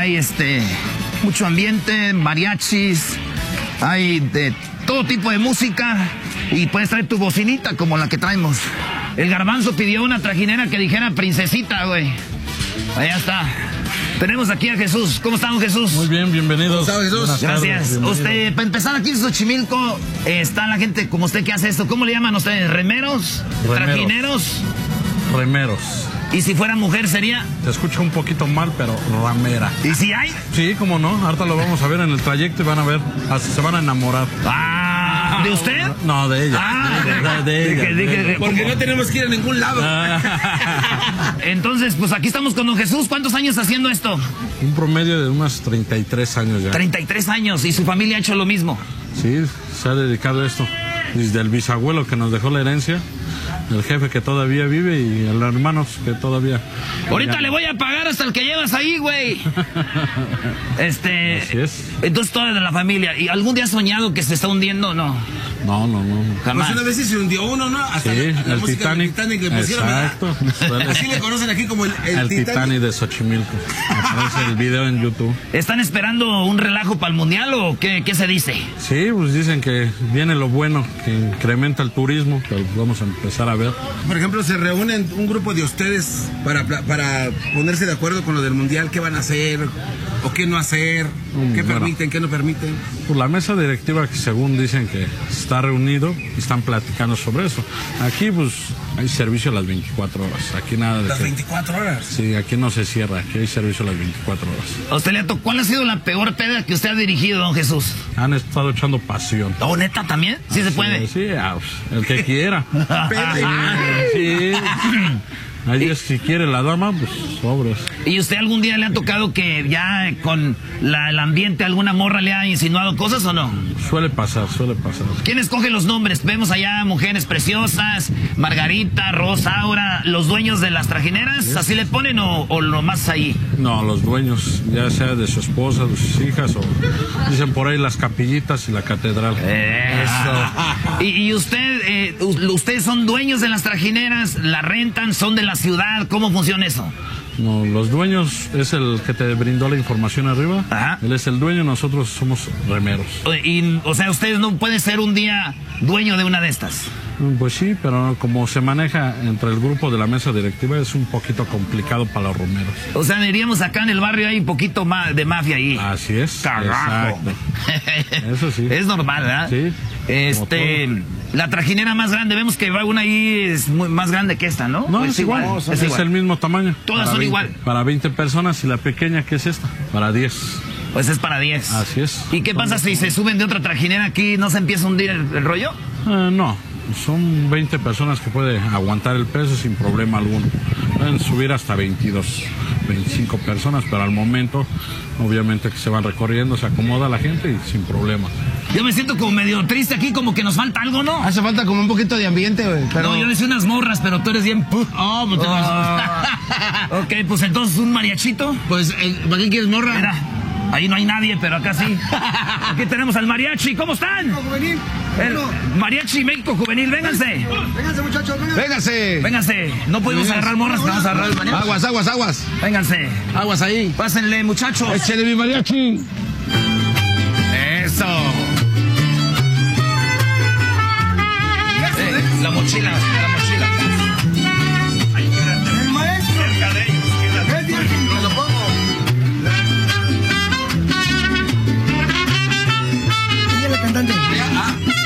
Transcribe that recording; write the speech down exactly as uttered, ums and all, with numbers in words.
hay este mucho ambiente, mariachis, hay de todo tipo de música y puedes traer tu bocinita como la que traemos. El Garbanzo pidió una trajinera que dijera princesita, güey. Allá está. Tenemos aquí a Jesús. ¿Cómo está, don Jesús? Muy bien, bienvenidos. ¿Cómo está, Jesús? Gracias. Usted, para empezar aquí en Xochimilco, eh, está la gente como usted que hace esto. ¿Cómo le llaman ustedes? ¿Remeros? Remeros. ¿Trajineros? Remeros. ¿Y si fuera mujer sería? Te escucho un poquito mal, pero ramera. ¿Y si hay? Sí, cómo no. Ahorita lo vamos a ver en el trayecto y van a ver. Hasta se van a enamorar. Ah, ¿de usted? No, de ella. Ah, de, de, de ella. Dije, dije, de, porque no tenemos que ir a ningún lado. Entonces, pues aquí estamos con don Jesús. ¿Cuántos años haciendo esto? Un promedio de unos treinta y tres años ya. treinta y tres años. ¿Y su familia ha hecho lo mismo? Sí, se ha dedicado a esto. Desde el bisabuelo que nos dejó la herencia, el jefe que todavía vive y los hermanos que todavía... Ahorita le voy a pagar hasta el que llevas ahí, güey. Este... Así es. Entonces toda de la familia. ¿Y algún día has soñado que se está hundiendo o no? No, no, no. Jamás. Pues una vez sí se hundió uno, ¿no? Hasta Sí, la, la el música Titanic. del Titanic le pusieron, Exacto. ¿verdad? Así le conocen aquí como el, el, El Titanic. Titanic de Xochimilco. Aparece el video en YouTube. ¿Están esperando un relajo para el mundial o qué, qué se dice? Sí, pues dicen que viene lo bueno, que incrementa el turismo, que vamos a empezar a ver. Por ejemplo, se reúnen un grupo de ustedes para, para ponerse de acuerdo con lo del mundial, qué van a hacer o qué no hacer, Mm, qué bueno. permiten, qué no permiten. Pues la mesa directiva que según dicen que está reunido y están platicando sobre eso. Aquí pues hay servicio a las veinticuatro horas. Aquí nada de Las que- veinticuatro horas. Sí, aquí no se cierra, aquí hay servicio a las veinticuatro horas. A usted le tocó, ¿cuál ha sido la peor peda que usted ha dirigido, don Jesús? Han estado echando pasión. ¿Oh, neta también? ¿Sí se puede? Sí, ah, pues, el que quiera. Sí. Ahí es, si quiere la dama, pues sobres. ¿Y usted algún día le ha tocado que ya con la, el ambiente alguna morra le ha insinuado cosas o no? Suele pasar, suele pasar. ¿Quién escoge los nombres? Vemos allá mujeres preciosas, Margarita, Rosa, Aura, los dueños de las trajineras, ¿así le ponen o, o lo más ahí? No, los dueños, ya sea de su esposa, de sus hijas, o dicen por ahí las capillitas y la catedral. Eso. ¿Y, y usted, eh, u- ustedes son dueños de las trajineras, la rentan, son de la ciudad? ¿Cómo funciona eso? No, los dueños es el que te brindó la información arriba. Ajá. Él es el dueño, nosotros somos remeros. O- Y, o sea, ustedes no pueden ser un día dueño de una de estas. Pues sí, pero como se maneja entre el grupo de la mesa directiva es un poquito complicado para los remeros. O sea, diríamos acá en el barrio hay un poquito más de mafia ahí. Así es. Carajo. Exacto. Eso sí. Es normal, ¿verdad? Sí. Este, Como la trajinera más grande, vemos que va una ahí es muy, más grande que esta, ¿no? No, ¿O es igual. Es Es igual. el mismo tamaño. Todas Para son veinte igual. Para veinte personas y la pequeña que es esta, para diez. Pues es para diez. Así es. ¿Y qué pasa si se suben de otra trajinera aquí? ¿No se empieza a hundir el, el rollo? Eh, no, son veinte personas que puede aguantar el peso sin problema alguno. Pueden subir hasta veintidós, veinticinco personas, pero al momento, obviamente que se van recorriendo, se acomoda la gente y sin problema. Yo me siento como medio triste aquí, como que nos falta algo, ¿no? Hace falta como un poquito de ambiente, güey. Pero... No, yo decía unas morras, pero tú eres bien... pu- Oh, pues te Ah. Ok, pues entonces un mariachito. Pues, eh, ¿para qué quieres morra? Mira, ahí no hay nadie, pero acá sí. Aquí tenemos al mariachi. ¿Cómo están? Juvenil. El mariachi México Juvenil, vénganse. Vénganse, muchachos, vénganse. Véngase. Vénganse. No podemos agarrar morras, pero vamos a agarrar el mariachi. Aguas, aguas, aguas. Vénganse. Aguas ahí. Pásenle, muchachos. Échale mi mariachi. Eso. Eh, la mochila, la mochila. El maestro. Cerca de ellos, quédate. Vete, me lo pongo. Ella es la cantante. Ah,